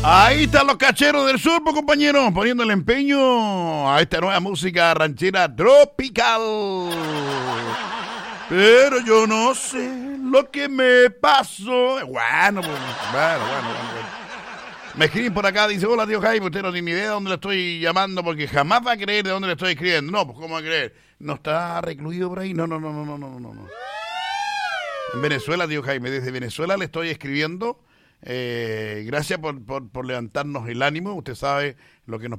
Ahí están los cacheros del sur, pues, compañeros, poniendo el empeño a esta nueva música ranchera tropical. Pero yo no sé lo que me pasó. Bueno, pues, bueno. Me escriben por acá, dice, hola tío Jaime, usted no tiene ni idea de dónde le estoy llamando porque jamás va a creer de dónde le estoy escribiendo. No, pues ¿cómo va a creer? ¿No está recluido por ahí? No. En Venezuela, tío Jaime, desde Venezuela le estoy escribiendo. Gracias por levantarnos el ánimo. Usted sabe lo que nos